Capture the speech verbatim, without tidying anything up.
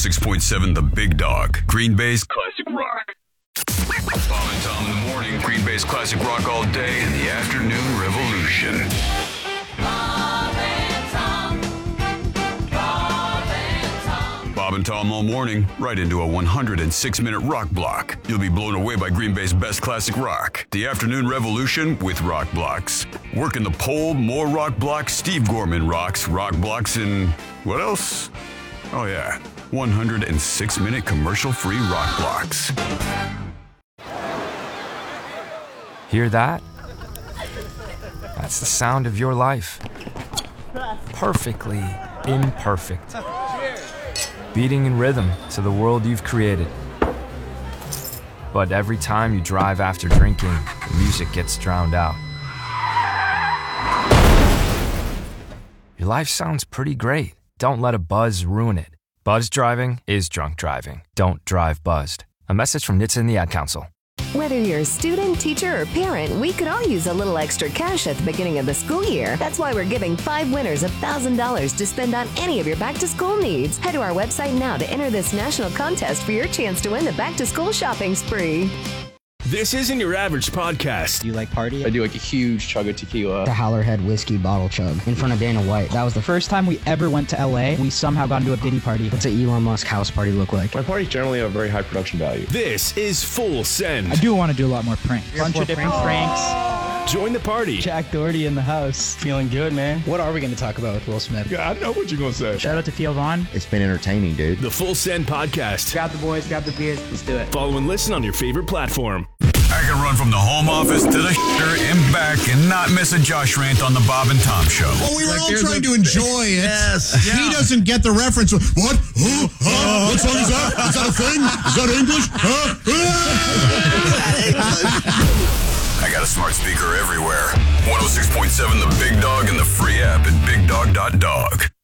six point seven The Big Dog, Green Bay's classic rock. Bob and Tom in the morning, Green Bay's classic rock all day, and the afternoon revolution. Bob and Tom. Bob and Tom. Bob and Tom all morning, right into a one hundred six minute rock block. You'll be blown away by Green Bay's best classic rock. The afternoon revolution with rock blocks. Working the pole, more rock blocks. Steve Gorman rocks rock blocks in what else? Oh yeah, one hundred six minute commercial-free rock blocks. Hear that? That's the sound of your life. Perfectly imperfect. Beating in rhythm to the world you've created. But every time you drive after drinking, the music gets drowned out. Your life sounds pretty great. Don't let a buzz ruin it. Buzz driving is drunk driving. Don't drive buzzed. A message from N H T S A and the Ad Council. Whether you're a student, teacher, or parent, we could all use a little extra cash at the beginning of the school year. That's why we're giving five winners one thousand dollars to spend on any of your back-to-school needs. Head to our website now to enter this national contest for your chance to win the back-to-school shopping spree. This isn't your average podcast. Do you like party? I do like a huge chug of tequila. The Howlerhead whiskey bottle chug in front of Dana White. That was the first time we ever went to L A. We somehow got into a Diddy party. What's an Elon Musk house party look like? My parties generally have a very high production value. This is Full Send. I do want to do a lot more pranks. A bunch of different pranks. Join the party. Jack Doherty in the house. Feeling good, man. What are we going to talk about with Will Smith? Yeah, I know what you're going to say. Shout out to Theo Vaughn. It's been entertaining, dude. The Full Send podcast. Grab the boys, grab the beers. Let's do it. Follow and listen on your favorite platform. I can run from the home office to the shitter and back and not miss a Josh rant on the Bob and Tom show. Well, we were like all trying a, to enjoy it. Yes. Yeah. He doesn't get the reference. What? Huh? Huh? What song is that? Is that a thing? Is that English? Huh? I got a smart speaker everywhere. one oh six point seven The Big Dog and the free app at big dog dot dog.